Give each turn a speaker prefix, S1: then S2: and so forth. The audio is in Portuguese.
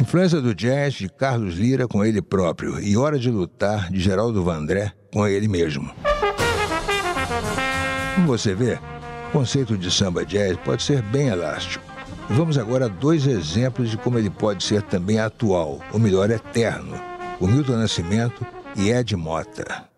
S1: Influência do jazz de Carlos Lyra com ele próprio e Hora de Lutar de Geraldo Vandré com ele mesmo. Como você vê, o conceito de samba jazz pode ser bem elástico. Vamos agora a 2 exemplos de como ele pode ser também atual, ou melhor, eterno, o Milton Nascimento e Ed Mota.